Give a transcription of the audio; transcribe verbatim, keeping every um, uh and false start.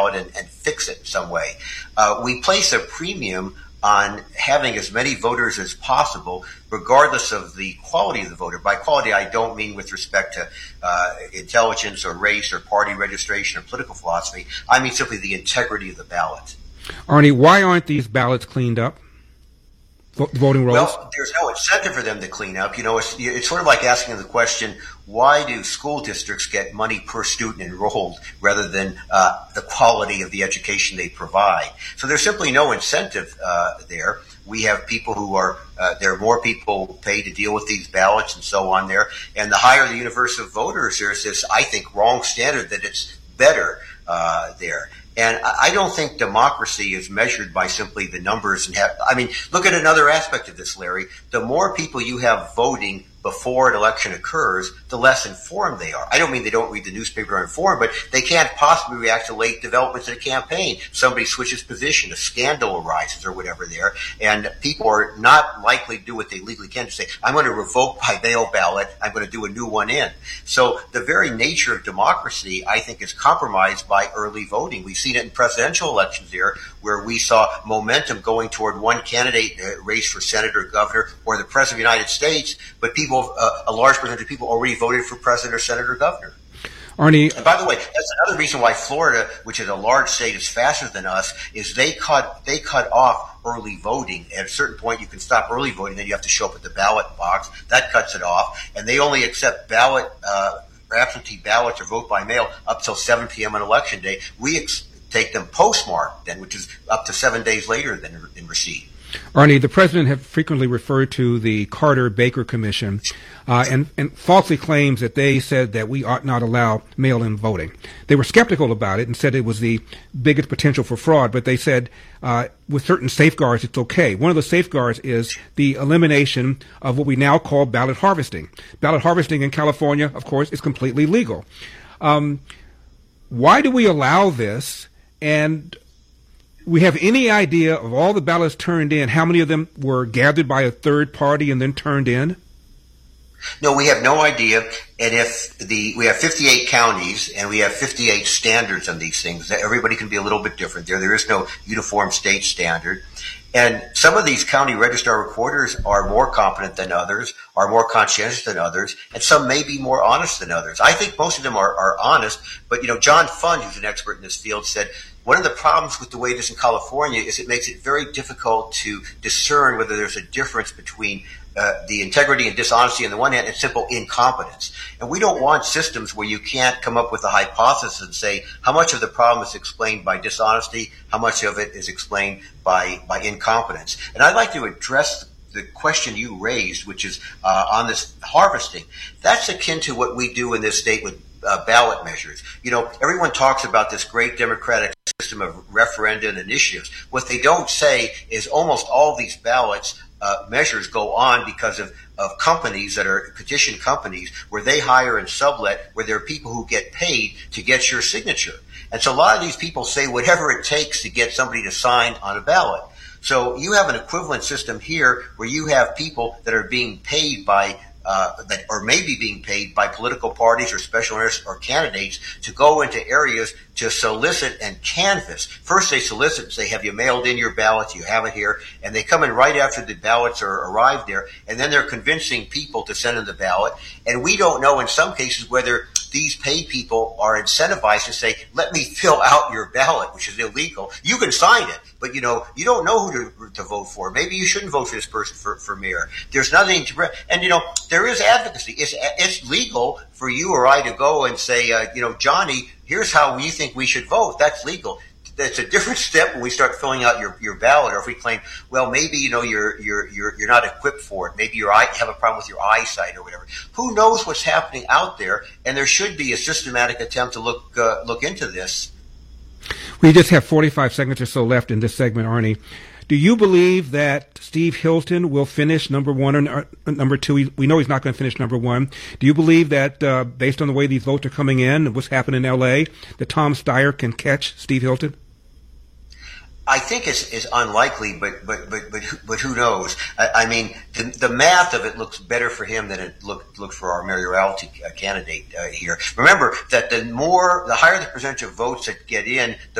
ballot and, and fix it in some way. Uh, we place a premium on having as many voters as possible, regardless of the quality of the voter. By quality, I don't mean with respect to uh, intelligence or race or party registration or political philosophy. I mean simply the integrity of the ballot. Arnie, why aren't these ballots cleaned up? Voting rolls? Well, there's no incentive for them to clean up. You know, it's, it's sort of like asking the question, why do school districts get money per student enrolled rather than uh, the quality of the education they provide? So there's simply no incentive uh, there. We have people who are, uh, there are more people paid to deal with these ballots and so on there. And the higher the universe of voters, there's this, I think, wrong standard that it's better uh, there. And I don't think democracy is measured by simply the numbers. And have, I mean, look at another aspect of this, Larry. The more people you have voting before an election occurs, the less informed they are. I don't mean they don't read the newspaper or informed, but they can't possibly react to late developments in a campaign. Somebody switches position, a scandal arises or whatever there, and people are not likely to do what they legally can to say, I'm going to revoke my mail ballot, I'm going to do a new one in. So the very nature of democracy, I think, is compromised by early voting. We've seen it in presidential elections here, where we saw momentum going toward one candidate uh, race for senator, governor, or the president of the United States, but people People, uh, a large percentage of people already voted for president or senator or governor. Arnie, and by the way, that's another reason why Florida, which is a large state, is faster than us, is they cut they cut off early voting. At a certain point, you can stop early voting, then you have to show up at the ballot box. That cuts it off, and they only accept ballot uh, absentee ballots or vote by mail up till seven p.m. on election day. We ex- take them postmarked then, which is up to seven days later than in receipt. Arnie, the president has frequently referred to the Carter-Baker Commission uh, and, and falsely claims that they said that we ought not allow mail-in voting. They were skeptical about it and said it was the biggest potential for fraud, but they said uh, with certain safeguards it's okay. One of the safeguards is the elimination of what we now call ballot harvesting. Ballot harvesting in California, of course, is completely legal. Um, why do we allow this? And we have any idea of all the ballots turned in, how many of them were gathered by a third party and then turned in? No, we have no idea. And if the we have fifty-eight counties and we have fifty-eight standards on these things, everybody can be a little bit different there. There is no uniform state standard. And some of these county registrar recorders are more competent than others, are more conscientious than others, and some may be more honest than others. I think most of them are, are honest, but, you know, John Fund, who's an expert in this field, said one of the problems with the way it is in California is it makes it very difficult to discern whether there's a difference between uh, the integrity and dishonesty on the one hand and simple incompetence. And we don't want systems where you can't come up with a hypothesis and say how much of the problem is explained by dishonesty, how much of it is explained by, by incompetence. And I'd like to address the question you raised, which is uh, on this harvesting. That's akin to what we do in this state with uh, ballot measures. You know, everyone talks about this great democratic system of referenda and initiatives. What they don't say is almost all these ballots uh, measures go on because of, of companies that are petition companies where they hire and sublet, where there are people who get paid to get your signature. And so a lot of these people say whatever it takes to get somebody to sign on a ballot. So you have an equivalent system here where you have people that are being paid by Uh, that or maybe being paid by political parties or special interests or candidates to go into areas to solicit and canvass. First they solicit and say, have you mailed in your ballots? You have it here. And they come in right after the ballots are arrived there. And then they're convincing people to send in the ballot. And we don't know in some cases whether these paid people are incentivized to say, let me fill out your ballot, which is illegal. You can sign it, but you know, you don't know who to, to vote for. Maybe you shouldn't vote for this person for, for mayor. There's nothing to, and you know, there is advocacy. It's, it's legal for you or I to go and say, uh, you know, Johnny, here's how we think we should vote. That's legal. That's a different step when we start filling out your, your ballot, or if we claim, well, maybe, you know, you're, you're, you're, you're not equipped for it. Maybe your eye, have a problem with your eyesight or whatever. Who knows what's happening out there? And there should be a systematic attempt to look, uh, look into this. We just have forty-five seconds or so left in this segment, Arnie. Do you believe that Steve Hilton will finish number one or number two? We know he's not going to finish number one. Do you believe that, uh, based on the way these votes are coming in and what's happened in L A, that Tom Steyer can catch Steve Hilton? I think it's, it's unlikely, but but but but but who knows? I, I mean, the, the math of it looks better for him than it looked looked for our mayoralty candidate uh, here. Remember that the more, the higher the percentage of votes that get in, the